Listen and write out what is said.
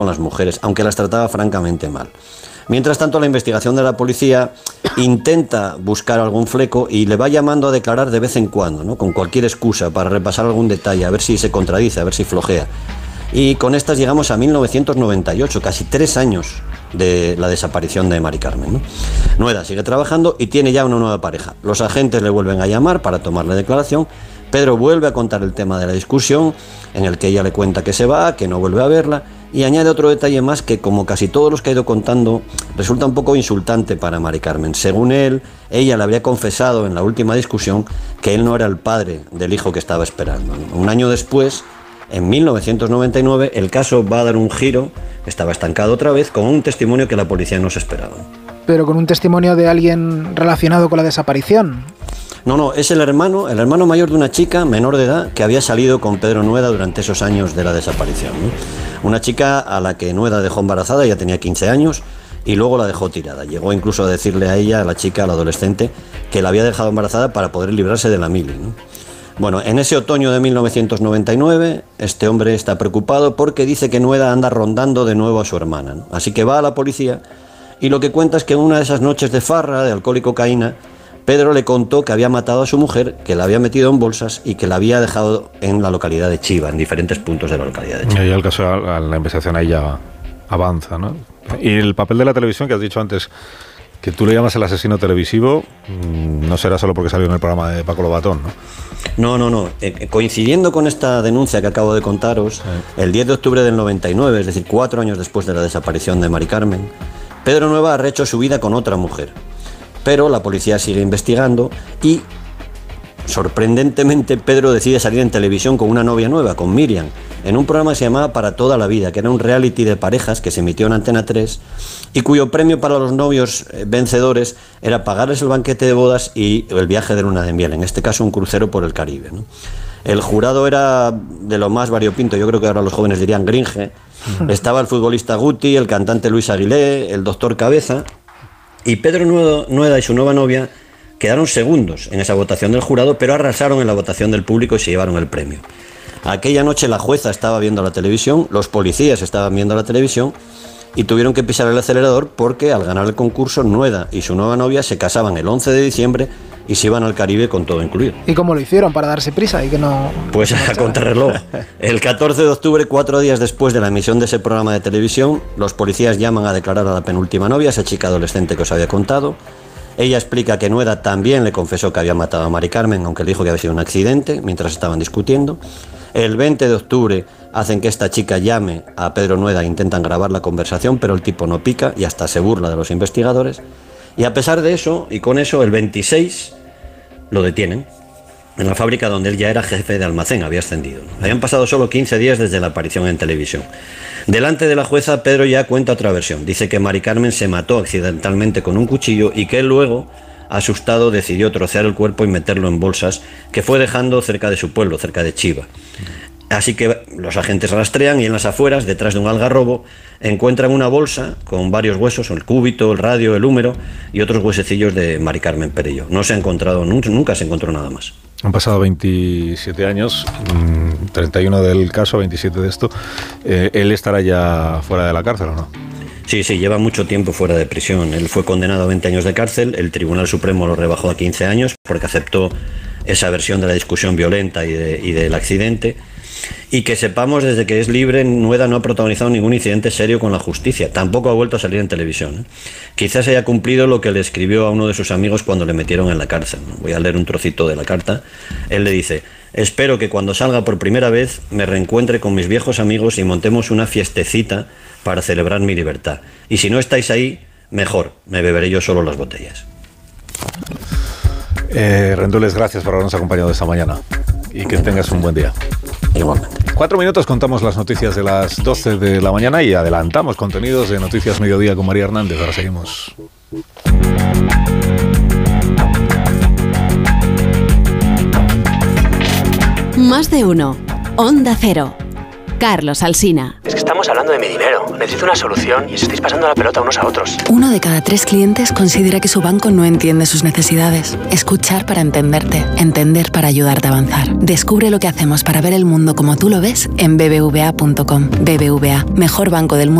con las mujeres, aunque las trataba francamente mal. Mientras tanto, la investigación de la policía intenta buscar algún fleco y le va llamando a declarar de vez en cuando, ¿no? Con cualquier excusa para repasar algún detalle, a ver si se contradice, a ver si flojea. Y con estas llegamos a 1998, casi 3 años de la desaparición de Mari Carmen, ¿no? Nueda sigue trabajando y tiene ya una nueva pareja. Los agentes le vuelven a llamar para tomarle declaración. Pedro vuelve a contar el tema de la discusión, en el que ella le cuenta que se va, que no vuelve a verla, y añade otro detalle más que, como casi todos los que ha ido contando, resulta un poco insultante para Mari Carmen. Según él, ella le había confesado en la última discusión que él no era el padre del hijo que estaba esperando, ¿no? Un año después, en 1999, el caso va a dar un giro, estaba estancado otra vez, con un testimonio que la policía no se esperaba. Pero con un testimonio de alguien relacionado con la desaparición. No, es el hermano mayor de una chica menor de edad que había salido con Pedro Nueda durante esos años de la desaparición, ¿no? Una chica a la que Nueda dejó embarazada, ya tenía 15 años, y luego la dejó tirada. Llegó incluso a decirle a ella, a la chica, a la adolescente, que la había dejado embarazada para poder librarse de la mili, ¿no? Bueno, en ese otoño de 1999, este hombre está preocupado porque dice que Nueda anda rondando de nuevo a su hermana, ¿no? Así que va a la policía y lo que cuenta es que en una de esas noches de farra, de alcohol y cocaína, Pedro le contó que había matado a su mujer, que la había metido en bolsas y que la había dejado en la localidad de Chiva, en diferentes puntos de la localidad de Chiva. Y el caso, la investigación ahí ya avanza, ¿no? Y el papel de la televisión, que has dicho antes, que tú le llamas el asesino televisivo, no será solo porque salió en el programa de Paco Lobatón, ¿no? No. Coincidiendo con esta denuncia que acabo de contaros, el 10 de octubre del 99, es decir, 4 años después de la desaparición de Mari Carmen, Pedro Nueva ha rehecho su vida con otra mujer. Pero la policía sigue investigando y, sorprendentemente, Pedro decide salir en televisión con una novia nueva, con Miriam, en un programa que se llamaba Para toda la vida, que era un reality de parejas que se emitió en Antena 3 y cuyo premio para los novios vencedores era pagarles el banquete de bodas y el viaje de luna de miel, en este caso un crucero por el Caribe, ¿no? El jurado era de lo más variopinto, yo creo que ahora los jóvenes dirían gringe. Estaba el futbolista Guti, el cantante Luis Aguilé, el doctor Cabeza. Y Pedro Nueda y su nueva novia quedaron segundos en esa votación del jurado, pero arrasaron en la votación del público y se llevaron el premio. Aquella noche la jueza estaba viendo la televisión, los policías estaban viendo la televisión y tuvieron que pisar el acelerador porque al ganar el concurso, Nueda y su nueva novia se casaban el 11 de diciembre y se iban al Caribe con todo incluido. ¿Y cómo lo hicieron para darse prisa y que no...? Pues a contrarreloj. El 14 de octubre, 4 días después de la emisión de ese programa de televisión, los policías llaman a declarar a la penúltima novia, esa chica adolescente que os había contado. Ella explica que Nueda también le confesó que había matado a Mari Carmen, aunque le dijo que había sido un accidente, mientras estaban discutiendo. El 20 de octubre hacen que esta chica llame a Pedro Nueda e intentan grabar la conversación, pero el tipo no pica y hasta se burla de los investigadores. Y a pesar de eso, y con eso, el 26 lo detienen en la fábrica donde él ya era jefe de almacén, había ascendido. Habían pasado solo 15 días desde la aparición en televisión. Delante de la jueza, Pedro ya cuenta otra versión. Dice que Mari Carmen se mató accidentalmente con un cuchillo y que él luego, asustado, decidió trocear el cuerpo y meterlo en bolsas que fue dejando cerca de su pueblo, cerca de Chiva. Así que los agentes rastrean y en las afueras, detrás de un algarrobo, encuentran una bolsa con varios huesos, el cúbito, el radio, el húmero y otros huesecillos de Mari Carmen Perello. No se ha encontrado, nunca se encontró nada más. Han pasado 27 años, 31 del caso, 27 de esto. ¿Él estará ya fuera de la cárcel o no? Sí, lleva mucho tiempo fuera de prisión. Él fue condenado a 20 años de cárcel, el Tribunal Supremo lo rebajó a 15 años porque aceptó esa versión de la discusión violenta y del accidente. Y que sepamos, desde que es libre, Nueda no ha protagonizado ningún incidente serio con la justicia. Tampoco ha vuelto a salir en televisión. Quizás haya cumplido lo que le escribió a uno de sus amigos cuando le metieron en la cárcel. Voy a leer un trocito de la carta. Él le dice: espero que cuando salga por primera vez me reencuentre con mis viejos amigos y montemos una fiestecita para celebrar mi libertad. Y si no estáis ahí, mejor, me beberé yo solo las botellas. Rendueles, gracias por habernos acompañado esta mañana y que tengas un buen día. Igualmente. 4 minutos, contamos las noticias de las 12 de la mañana y adelantamos contenidos de Noticias Mediodía con María Hernández. Ahora seguimos. Más de uno. Onda Cero. Carlos Alsina. Es que estamos hablando de mi dinero. Necesito una solución y os estáis pasando la pelota unos a otros. 1 de cada 3 clientes considera que su banco no entiende sus necesidades. Escuchar para entenderte. Entender para ayudarte a avanzar. Descubre lo que hacemos para ver el mundo como tú lo ves en bbva.com. BBVA, mejor banco del mundo.